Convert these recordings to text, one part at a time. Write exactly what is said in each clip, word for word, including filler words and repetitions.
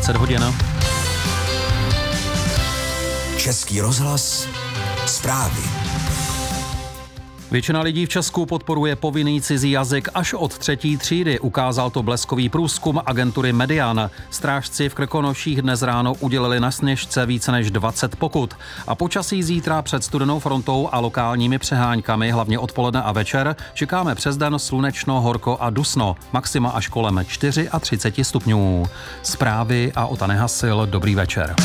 dvacet hodin. Český rozhlas, zprávy. Většina lidí v Česku podporuje povinný cizí jazyk až od třetí třídy, ukázal to bleskový průzkum agentury Median. Strážci v Krkonoších dnes ráno udělili na Sněžce více než dvacet pokut. A počasí zítra před studenou frontou a lokálními přeháňkami, hlavně odpoledne a večer, čekáme přes den slunečno, horko a dusno, maxima až kolem třicet čtyři stupňů. Zprávy a Ota Nehasil, dobrý večer.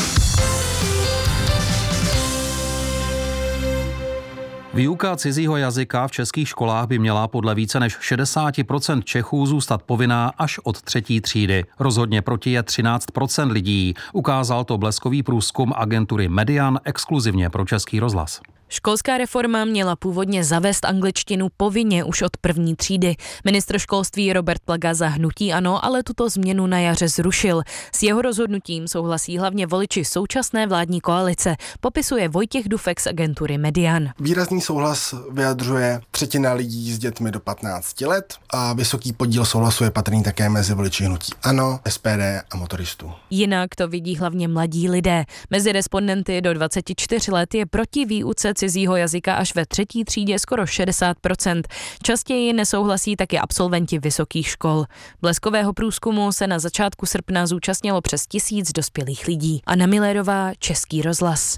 Výuka cizího jazyka v českých školách by měla podle více než šedesát procent Čechů zůstat povinná až od třetí třídy. Rozhodně proti je třináct procent lidí. Ukázal to bleskový průzkum agentury Median exkluzivně pro Český rozhlas. Školská reforma měla původně zavést angličtinu povinně už od první třídy. Ministr školství Robert Plaga za hnutí ANO ale tuto změnu na jaře zrušil. S jeho rozhodnutím souhlasí hlavně voliči současné vládní koalice, popisuje Vojtěch Dufek z agentury Median. Výrazný souhlas vyjadřuje třetina lidí s dětmi do patnácti let a vysoký podíl souhlasu je patrný také mezi voliči hnutí ANO, S P D a motoristů. Jinak to vidí hlavně mladí lidé. Mezi respondenty do dvaceti čtyř let je proti výuce cizího jazyka až ve třetí třídě skoro šedesát procent. Častěji nesouhlasí taky absolventi vysokých škol. Bleskového průzkumu se na začátku srpna zúčastnilo přes tisíc dospělých lidí. Anna Millerová, Český rozhlas.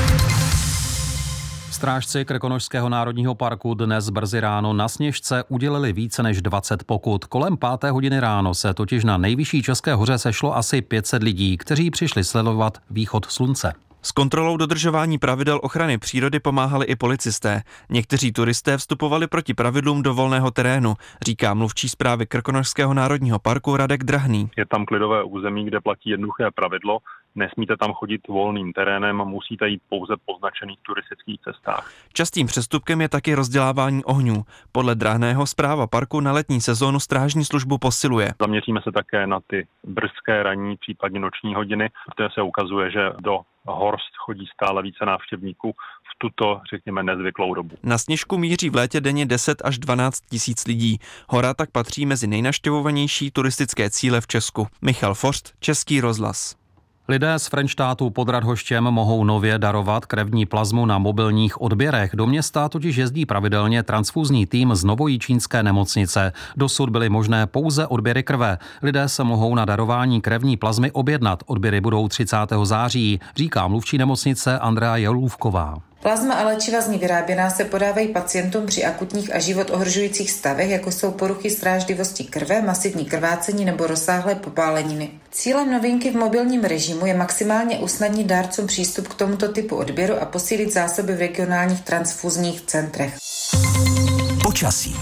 Strážci Krkonošského národního parku dnes brzy ráno na Sněžce udělili více než dvacet pokut. Kolem páté hodiny ráno se totiž na nejvyšší České hoře sešlo asi pět set lidí, kteří přišli sledovat východ slunce. S kontrolou dodržování pravidel ochrany přírody pomáhali i policisté. Někteří turisté vstupovali proti pravidlům do volného terénu, říká mluvčí správy Krkonošského národního parku Radek Drahný. Je tam klidové území, kde platí jednoduché pravidlo. Nesmíte tam chodit volným terénem a musíte jít pouze po značených turistických cestách. Častým přestupkem je taky rozdělávání ohňů. Podle Drahného správa parku na letní sezónu strážní službu posiluje. Zaměříme se také na ty brzké ranní, případně noční hodiny, protože se ukazuje, že do Horst chodí stále více návštěvníků v tuto, řekněme, nezvyklou dobu. Na Sněžku míří v létě denně deset až dvanáct tisíc lidí. Hora tak patří mezi nejnavštěvovanější turistické cíle v Česku. Michal Forst, Český rozhlas. Lidé z Frenštátu pod Radhoštěm mohou nově darovat krevní plazmu na mobilních odběrech. Do města totiž jezdí pravidelně transfúzní tým z Novojičínské nemocnice. Dosud byly možné pouze odběry krve. Lidé se mohou na darování krevní plazmy objednat. Odběry budou třicátého září, říká mluvčí nemocnice Andrea Jelůvková. Plazma a léčiva z ní vyráběná se podávají pacientům při akutních a život ohrožujících stavech, jako jsou poruchy strážlivosti krve, masivní krvácení nebo rozsáhlé popáleniny. Cílem novinky v mobilním režimu je maximálně usnadnit dárcům přístup k tomuto typu odběru a posílit zásoby v regionálních transfúzních centrech. Počasí.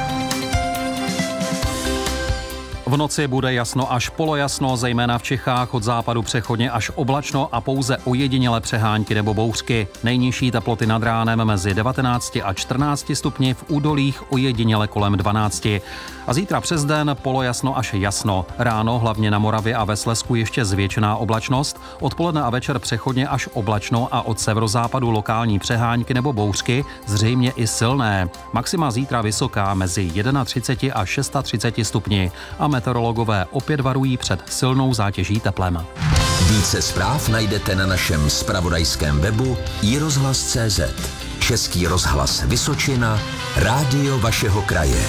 V noci bude jasno až polojasno, zejména v Čechách, od západu přechodně až oblačno a pouze ojedinělé přehánky nebo bouřky. Nejnižší teploty nad ránem mezi devatenácti a čtrnácti stupni, v údolích ojediněle kolem dvanácti. A zítra přes den polojasno až jasno. Ráno hlavně na Moravě a ve Slezsku ještě zvětšená oblačnost, odpoledne a večer přechodně až oblačno a od severozápadu lokální přehánky nebo bouřky, zřejmě i silné. Maxima zítra vysoká mezi třiceti jedním a třiceti šesti stupni a meteorologové opět varují před silnou zátěží teplem. Více zpráv najdete na našem zpravodajském webu i rozhlas tečka cé zet. Český rozhlas Vysočina, rádio vašeho kraje.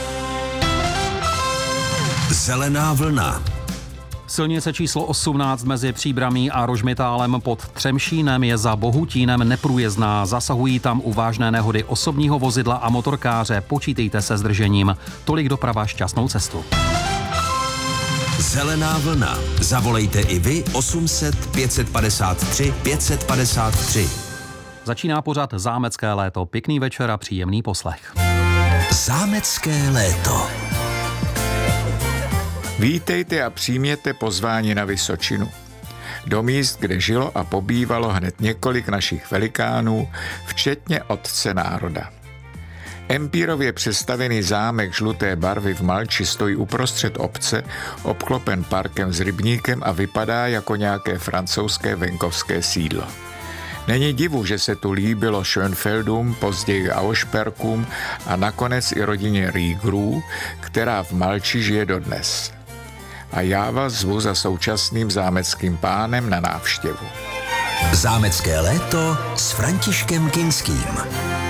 Zelená vlna. Silnice číslo osmnáct mezi Příbramí a Rožmitálem pod Třemšínem je za Bohutínem neprůjezdná. Zasahují tam u vážné nehody osobního vozidla a motorkáře. Počítejte se zdržením. Tolik doprava, šťastnou cestu. Zelená vlna. Zavolejte i vy osm set pět set padesát tři pět set padesát tři. Začíná pořad Zámecké léto. Pěkný večer a příjemný poslech. Zámecké léto. Vítejte a přijměte pozvání na Vysočinu. Do míst, kde žilo a pobývalo hned několik našich velikánů, včetně otce národa. Empírově přestavěný zámek žluté barvy v Malči stojí uprostřed obce, obklopen parkem s rybníkem a vypadá jako nějaké francouzské venkovské sídlo. Není divu, že se tu líbilo Schönfeldům, později Auersperkům a nakonec i rodině Riegerů, která v Malči žije dodnes. a já vás zvu za současným zámeckým pánem na návštěvu. Zámecké léto s Františkem Kinským.